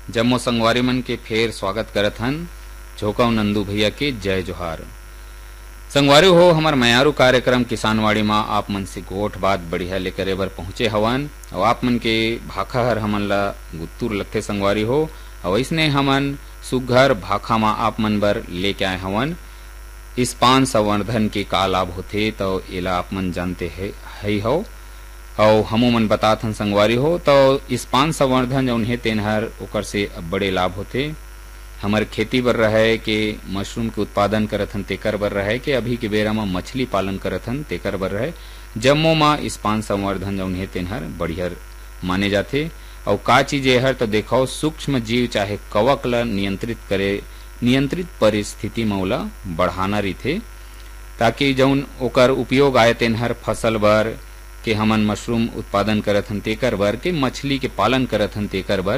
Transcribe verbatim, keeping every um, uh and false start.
जम्मो संगवारी मन के फेर स्वागत करत हन। झोकाऊ नंदू भैया के जय जोहार। संगवारी हो हमर मयारू कार्यक्रम किसानवाड़ी में आप मन से गोठ बात बढ़िया लेकर बर पहुंचे हवन और आप मन के भाखा हर हमन ला गुत्तुर लगथे संगवारी हो। और इसने हमन सुघर भाखा में आप मन बर लेके आए हवन। इस पान संवर्धन के का लाभ होथे तो एला आप मन जानते है, है हो और हमू मन बातात हन संगवारी हो। तो इस पान संवर्धन जौन हे तेनहर ओकर से बड़े लाभ होथे। हमर खेती बर रहे के मशरूम के उत्पादन करत हन तेकर बर रहे के अभी के बेरा में मछली पालन करत हन तेकर बर रहे। जम्मो में इस पान संवर्धन जौन हे तेनहर बढ़िया माने जाथे। और का चीज हर तो देखो सूक्ष्म जीव चाहे कवक ला नियंत्रित करे, नियंत्रित परिस्थिति में ओला बढ़ाना रहीथे ताकि जौन ओकर उपयोग आए तेनहर फसल बर के हमन मशरूम उत्पादन करत हन तेकर बर के मछली के पालन करत हन तेकर बर